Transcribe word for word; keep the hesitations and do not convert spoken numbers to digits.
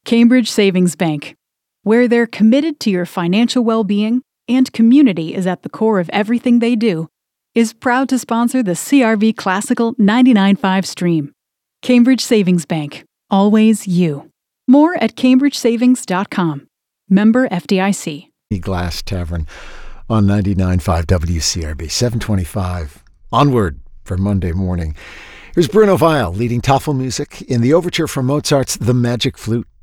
Cambridge Savings Bank, where they're committed to your financial well-being and community is at the core of everything they do, is proud to sponsor the C R V Classical ninety-nine point five stream. Cambridge Savings Bank. Always you. More at cambridge savings dot com. Member F D I C. Glass Tavern on ninety-nine point five W C R B. seven twenty-five. Onward for Monday morning. Here's Bruno Weil leading Toffel music in the overture from Mozart's The Magic Flute.